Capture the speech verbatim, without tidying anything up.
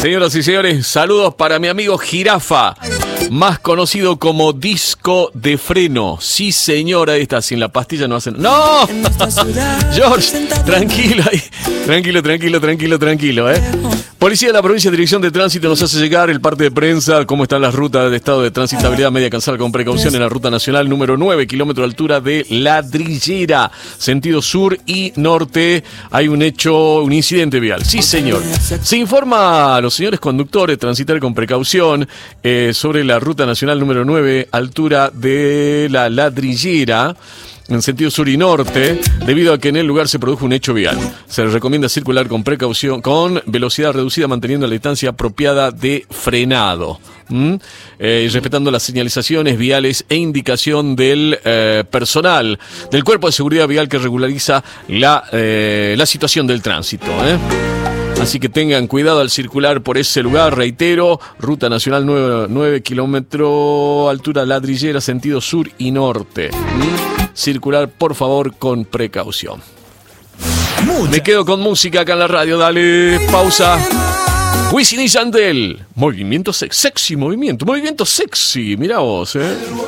Señoras y señores, saludos para mi amigo Jirafa, más conocido como Disco de Freno. Sí, señora, esta sin la pastilla no hacen... ¡No! George, tranquilo ahí. Tranquilo, tranquilo, tranquilo, tranquilo, ¿eh? Policía de la provincia de Dirección de Tránsito nos hace llegar el parte de prensa, cómo están las rutas de estado de transitabilidad media cansada con precaución en la ruta nacional número nueve, kilómetro de altura de Ladrillera, sentido sur y norte. Hay un hecho, un incidente vial. Sí, señor. Se informa a los señores conductores transitar con precaución eh, sobre la ruta nacional número nueve, altura de la Ladrillera, en sentido sur y norte, debido a que en el lugar se produjo un hecho vial. Se les recomienda circular con precaución, con velocidad reducida, manteniendo la distancia apropiada de frenado, ¿Mm? eh, y respetando las señalizaciones viales e indicación del eh, personal del Cuerpo de Seguridad Vial que regulariza la, eh, la situación del tránsito, ¿eh? Así que tengan cuidado al circular por ese lugar, reitero, ruta nacional nueve, nueve kilómetros, altura Ladrillera, sentido sur y norte. ¿Mm? Circular, por favor, con precaución. Mucha. Me quedo con música acá en la radio, dale, pausa. Wisin y Yandel, movimiento sexy, sexy movimiento, movimiento sexy, mirá vos, eh.